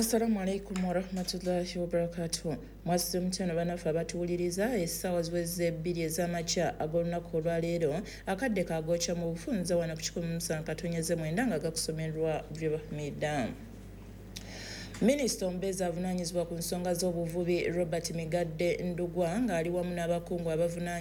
Assalamu alaikum warahmatullahi wabarakatuh. Mwasize mutano banafe abatuwuliriza essaawa ziweze 2 ez'amakya ag'olunaku olwaleero akadde kagookya mu bufunza wano ku 107.9 nga gakusomerwa Hamida. Minisita omubeezi avunaanyizibwa ku nsonga z'obuvubi Robert Migadde Ndugwa ng'ali wamu n'abakungu abavunaanyizibwa